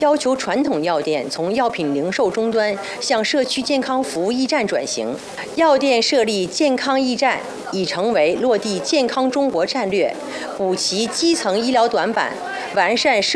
要求传统药店从药品零售终端向社区健康服务驿站转型。药店设立健康驿站已成为落地健康中国战略、补齐基层医疗短板、完善